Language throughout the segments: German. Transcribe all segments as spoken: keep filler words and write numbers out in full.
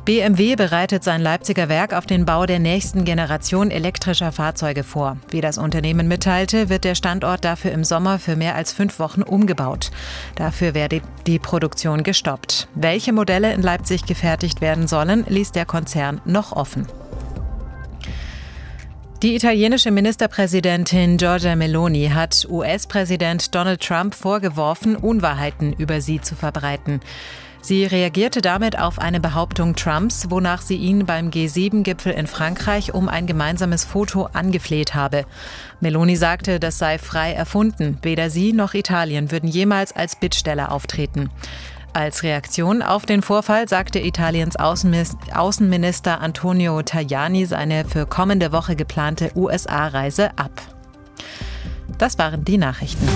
B M W bereitet sein Leipziger Werk auf den Bau der nächsten Generation elektrischer Fahrzeuge vor. Wie das Unternehmen mitteilte, wird der Standort dafür im Sommer für mehr als fünf Wochen umgebaut. Dafür werde die Produktion gestoppt. Welche Modelle in Leipzig gefertigt werden sollen, ließ der Konzern noch offen. Die italienische Ministerpräsidentin Giorgia Meloni hat U S-Präsident Donald Trump vorgeworfen, Unwahrheiten über sie zu verbreiten. Sie reagierte damit auf eine Behauptung Trumps, wonach sie ihn beim G sieben Gipfel in Frankreich um ein gemeinsames Foto angefleht habe. Meloni sagte, das sei frei erfunden. Weder sie noch Italien würden jemals als Bittsteller auftreten. Als Reaktion auf den Vorfall sagte Italiens Außenminister Antonio Tajani seine für kommende Woche geplante U S A-Reise ab. Das waren die Nachrichten.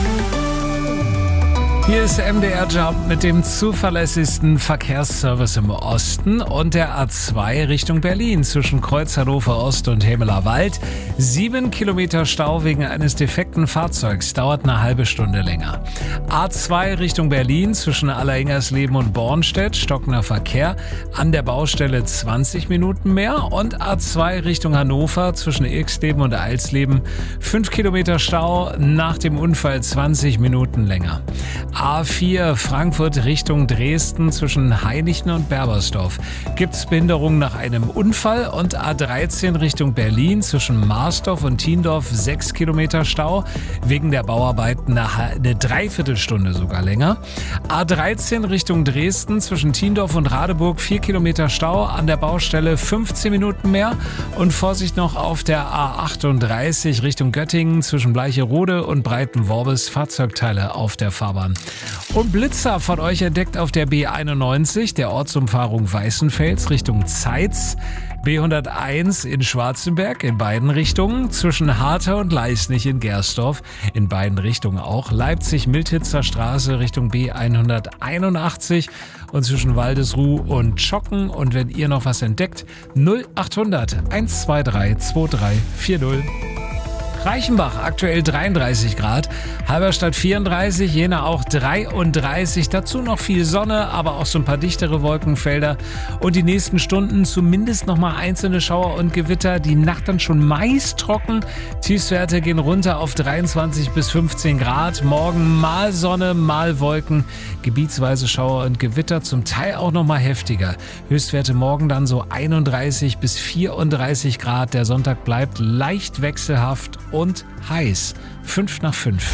Hier ist M D R Job mit dem zuverlässigsten Verkehrsservice im Osten und der A zwei Richtung Berlin zwischen Kreuz Hannover Ost und Hemeler Wald. Sieben Kilometer Stau wegen eines defekten Fahrzeugs, dauert eine halbe Stunde länger. A zwei Richtung Berlin zwischen Alleringhersleben und Bornstedt, stockender Verkehr, an der Baustelle zwanzig Minuten mehr. Und A zwei Richtung Hannover zwischen Ilksleben und Eilsleben, fünf Kilometer Stau, nach dem Unfall zwanzig Minuten länger. A vier Frankfurt Richtung Dresden zwischen Hainichen und Berbersdorf. Gibt's Behinderungen nach einem Unfall. Und A dreizehn Richtung Berlin zwischen Marsdorf und Thiendorf sechs Kilometer Stau. Wegen der Bauarbeiten eine, eine Dreiviertelstunde sogar länger. A dreizehn Richtung Dresden zwischen Thiendorf und Radeburg vier Kilometer Stau. An der Baustelle fünfzehn Minuten mehr. Und Vorsicht noch auf der A achtunddreißig Richtung Göttingen zwischen Bleicherode und Breitenworbis. Fahrzeugteile auf der Fahrbahn. Und Blitzer von euch entdeckt auf der B einundneunzig, der Ortsumfahrung Weißenfels Richtung Zeitz. B hunderteins in Schwarzenberg in beiden Richtungen, zwischen Hartau und Leisnig in Gersdorf in beiden Richtungen auch. Leipzig-Miltitzer Straße Richtung B hunderteinundachtzig und zwischen Waldesruh und Schocken. Und wenn ihr noch was entdeckt, null achthundert eins zwei drei zwei drei vier null. Reichenbach aktuell dreiunddreißig Grad, Halberstadt vierunddreißig, Jena auch dreiunddreißig, dazu noch viel Sonne, aber auch so ein paar dichtere Wolkenfelder und die nächsten Stunden zumindest noch mal einzelne Schauer und Gewitter, die Nacht dann schon meist trocken, Tiefstwerte gehen runter auf dreiundzwanzig bis fünfzehn Grad, morgen mal Sonne, mal Wolken, gebietsweise Schauer und Gewitter, zum Teil auch noch mal heftiger, Höchstwerte morgen dann so einunddreißig bis vierunddreißig Grad, der Sonntag bleibt leicht wechselhaft und heiß. Fünf nach fünf.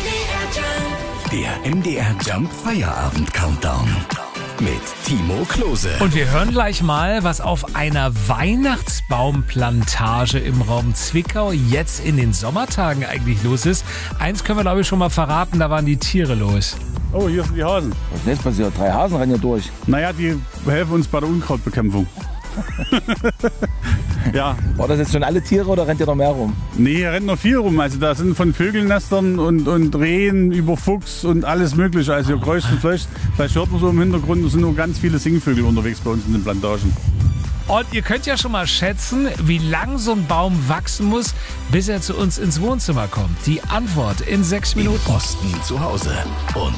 Der M D R Jump Feierabend Countdown mit Timo Klose. Und wir hören gleich mal, was auf einer Weihnachtsbaumplantage im Raum Zwickau jetzt in den Sommertagen eigentlich los ist. Eins können wir, glaube ich, schon mal verraten, da waren die Tiere los. Oh, hier sind die Hasen. Was ist jetzt passiert? Drei Hasen rennen hier durch. Naja, die helfen uns bei der Unkrautbekämpfung. Ja. War das jetzt schon alle Tiere oder rennt ihr noch mehr rum? Nee, hier rennt noch viel rum. Also da sind von Vögelnestern und, und Rehen über Fuchs und alles mögliche. Also hier kreuzt und fleucht. Vielleicht hört man so im Hintergrund, es sind nur ganz viele Singvögel unterwegs bei uns in den Plantagen. Und ihr könnt ja schon mal schätzen, wie lang so ein Baum wachsen muss, bis er zu uns ins Wohnzimmer kommt. Die Antwort in sechs Minuten. Im Osten zu Hause und